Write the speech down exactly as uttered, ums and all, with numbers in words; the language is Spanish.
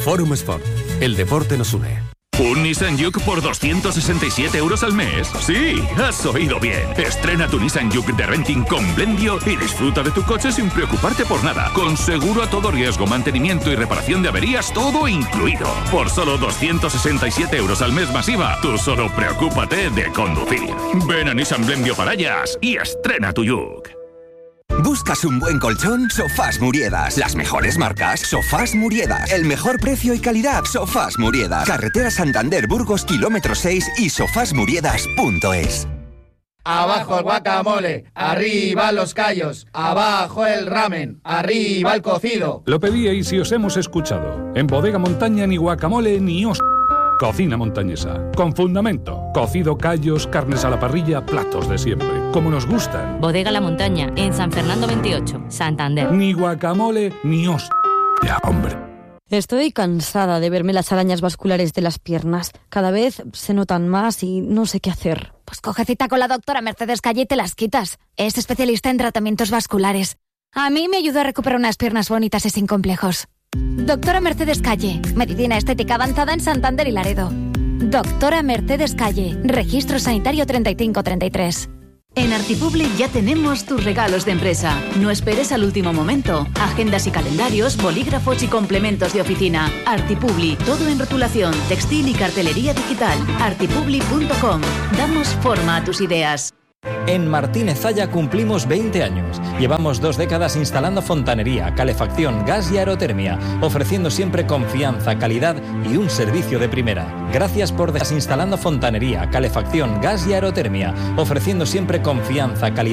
Forum Sport. El deporte nos une. ¿Un Nissan Juke por doscientos sesenta y siete euros al mes? ¡Sí! ¡Has oído bien! Estrena tu Nissan Juke de renting con Blendio y disfruta de tu coche sin preocuparte por nada. Con seguro a todo riesgo, mantenimiento y reparación de averías, todo incluido. Por solo doscientos sesenta y siete euros al mes masiva, tú solo preocúpate de conducir. Ven a Nissan Blendio Parallas y estrena tu Juke. ¿Buscas un buen colchón? Sofás Muriedas. Las mejores marcas. Sofás Muriedas. El mejor precio y calidad. Sofás Muriedas. Carretera Santander Burgos, kilómetro seis y sofás muriedas punto es. Abajo el guacamole, arriba los callos, abajo el ramen, arriba el cocido. Lo pedíais y os hemos escuchado. En Bodega Montaña ni guacamole ni os... Cocina montañesa, con fundamento, cocido, callos, carnes a la parrilla, platos de siempre, como nos gustan. Bodega La Montaña, en San Fernando veintiocho, Santander. Ni guacamole, ni os... Ya, hombre. Estoy cansada de verme las arañas vasculares de las piernas. Cada vez se notan más y no sé qué hacer. Pues coge cita con la doctora Mercedes Calle y te las quitas. Es especialista en tratamientos vasculares. A mí me ayudó a recuperar unas piernas bonitas y sin complejos. Doctora Mercedes Calle, medicina estética avanzada en Santander y Laredo. Doctora Mercedes Calle, registro sanitario treinta y cinco treinta y tres. En Artipubli ya tenemos tus regalos de empresa. No esperes al último momento. Agendas y calendarios, bolígrafos y complementos de oficina. Artipubli, todo en rotulación, textil y cartelería digital. artipubli punto com. Damos forma a tus ideas. En Martínez Zaya cumplimos veinte años. Llevamos dos décadas instalando fontanería, calefacción, gas y aerotermia, ofreciendo siempre confianza, calidad y un servicio de primera. Gracias por instalando fontanería, calefacción, gas y aerotermia, ofreciendo siempre confianza, calidad